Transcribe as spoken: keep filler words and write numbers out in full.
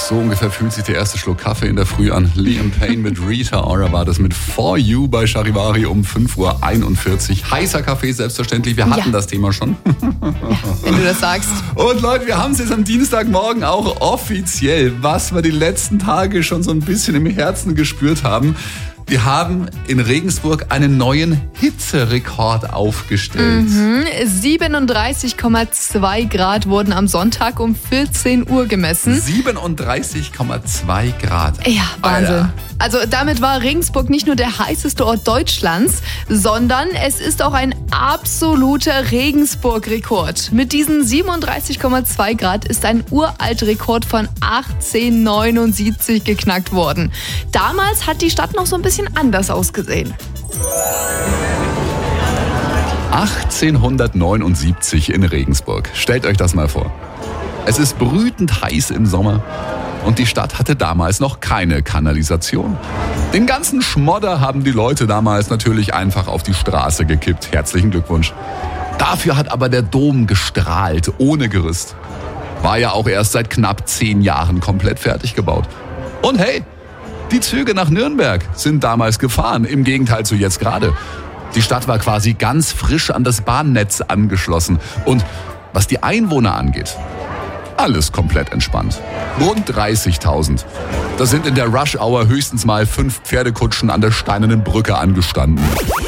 So ungefähr fühlt sich der erste Schluck Kaffee in der Früh an. Liam Payne mit Rita Ora war das mit For You bei Charivari um fünf Uhr einundvierzig. Heißer Kaffee selbstverständlich, wir hatten ja. das Thema schon. Ja, wenn du das sagst. Und Leute, wir haben es jetzt am Dienstagmorgen auch offiziell, was wir die letzten Tage schon so ein bisschen im Herzen gespürt haben. Wir haben in Regensburg einen neuen Hitzerekord aufgestellt. Mhm. siebenunddreißig Komma zwei Grad wurden am Sonntag um vierzehn Uhr gemessen. siebenunddreißig Komma zwei Grad. Ja, Wahnsinn. Alter. Also damit war Regensburg nicht nur der heißeste Ort Deutschlands, sondern es ist auch ein absoluter Regensburg-Rekord. Mit diesen siebenunddreißig Komma zwei Grad ist ein Uraltrekord von achtzehnhundertneunundsiebzig geknackt worden. Damals hat die Stadt noch so ein bisschen anders ausgesehen. achtzehnhundertneunundsiebzig in Regensburg. Stellt euch das mal vor. Es ist brütend heiß im Sommer und die Stadt hatte damals noch keine Kanalisation. Den ganzen Schmodder haben die Leute damals natürlich einfach auf die Straße gekippt. Herzlichen Glückwunsch. Dafür hat aber der Dom gestrahlt, ohne Gerüst. War ja auch erst seit knapp zehn Jahren komplett fertig gebaut. Und hey, die Züge nach Nürnberg sind damals gefahren, im Gegenteil zu jetzt gerade. Die Stadt war quasi ganz frisch an das Bahnnetz angeschlossen. Und was die Einwohner angeht, alles komplett entspannt. Rund dreißigtausend. Da sind in der Rush-Hour höchstens mal fünf Pferdekutschen an der Steinernen Brücke angestanden.